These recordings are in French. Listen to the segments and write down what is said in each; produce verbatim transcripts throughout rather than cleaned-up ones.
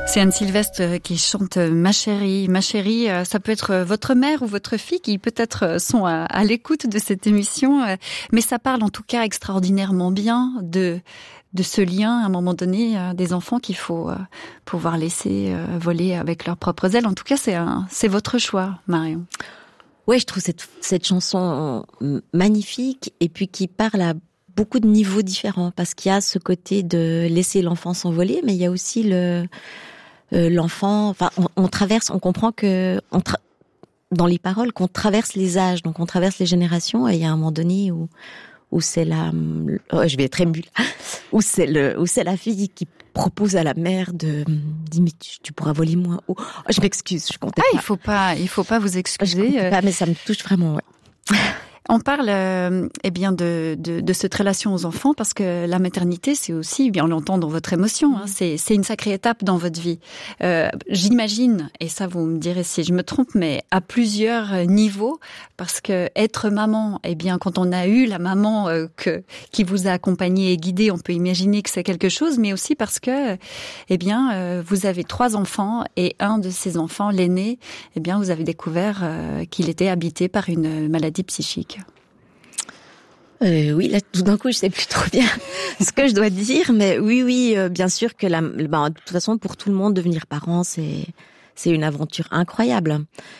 C'est Anne Sylvestre qui chante Ma chérie. Ma chérie, ça peut être votre mère ou votre fille qui peut-être sont à, à l'écoute de cette émission, mais ça parle en tout cas extraordinairement bien de de ce lien, à un moment donné, des enfants qu'il faut pouvoir laisser voler avec leurs propres ailes. En tout cas, c'est un, c'est votre choix, Marion. Ouais, je trouve cette, cette chanson magnifique et puis qui parle à beaucoup de niveaux différents parce qu'il y a ce côté de laisser l'enfant s'envoler, mais il y a aussi le, euh, l'enfant, enfin, on, on traverse, on comprend que, on tra- dans les paroles, qu'on traverse les âges, donc on traverse les générations et il y a un moment donné où, où c'est la, oh, je vais être émue, où c'est le, où c'est la fille qui propose à la mère de, dit mais tu, tu pourras voler moins haut. Oh, je m'excuse, je comptais ah, pas. il faut pas, il faut pas vous excuser. Je comptais pas, mais ça me touche vraiment, ouais. On parle euh, eh bien de, de, de cette relation aux enfants parce que la maternité, c'est aussi, eh bien on l'entend dans votre émotion, hein, c'est, c'est une sacrée étape dans votre vie. Euh, j'imagine, et ça vous me direz si je me trompe, mais à plusieurs niveaux, parce que être maman, eh bien quand on a eu la maman euh, que qui vous a accompagné et guidé, on peut imaginer que c'est quelque chose, mais aussi parce que, eh bien euh, vous avez trois enfants et un de ces enfants, l'aîné, eh bien vous avez découvert euh, qu'il était habité par une maladie psychique. Euh, oui, là, tout d'un coup, je sais plus trop bien ce que je dois dire, mais oui, oui, euh, bien sûr que la, ben, de toute façon, pour tout le monde, devenir parent, c'est, c'est une aventure incroyable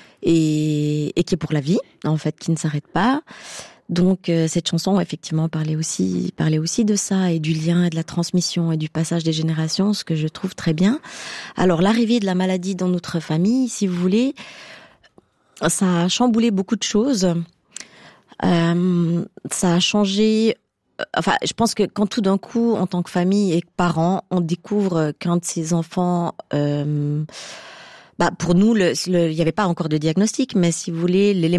et, et qui est pour la vie, en fait, qui ne s'arrête pas. Donc, euh, cette chanson, effectivement, parlait aussi, parlait aussi de ça et du lien et de la transmission et du passage des générations, ce que je trouve très bien. Alors, l'arrivée de la maladie dans notre famille, si vous voulez, ça a chamboulé beaucoup de choses. Euh, ça a changé. Enfin, je pense que quand tout d'un coup, en tant que famille et que parents, on découvre qu'un de ses enfants, euh, bah pour nous, le, le, il n'y avait pas encore de diagnostic, mais si vous voulez, l'élément